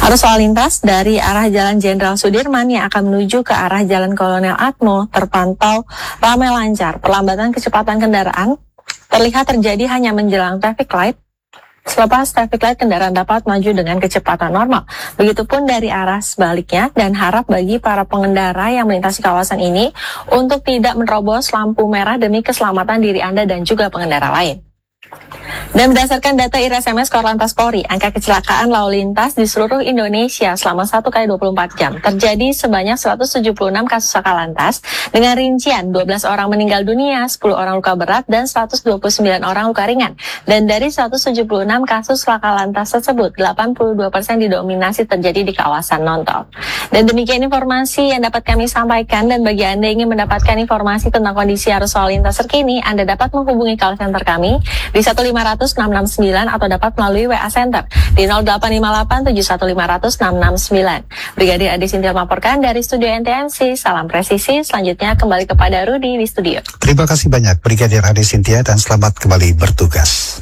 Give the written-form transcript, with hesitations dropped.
Arus lalu lintas dari arah Jalan Jenderal Sudirman yang akan menuju ke arah Jalan Kolonel Atmo terpantau ramai lancar. Perlambatan kecepatan kendaraan terlihat terjadi hanya menjelang traffic light. Selepas traffic light, kendaraan dapat maju dengan kecepatan normal. Begitupun dari arah sebaliknya, dan harap bagi para pengendara yang melintasi kawasan ini untuk tidak menerobos lampu merah demi keselamatan diri Anda dan juga pengendara lain. Dan berdasarkan data IRSMS Korlantas Polri, angka kecelakaan lalu lintas di seluruh Indonesia selama 1 kali 24 jam terjadi sebanyak 176 kasus laka lantas dengan rincian 12 orang meninggal dunia, 10 orang luka berat, dan 129 orang luka ringan. Dan dari 176 kasus laka lantas tersebut, 82% didominasi terjadi di kawasan non-tol. Dan demikian informasi yang dapat kami sampaikan, dan bagi Anda yang ingin mendapatkan informasi tentang kondisi arus lalu lintas terkini, Anda dapat menghubungi call center kami di 1-500-669 atau dapat melalui WA Center di 0858-715-669. Brigadir Ade Sintia melaporkan dari Studio NTMC. Salam presisi. Selanjutnya kembali kepada Rudi di studio. Terima kasih banyak Brigadir Ade Sintia dan selamat kembali bertugas.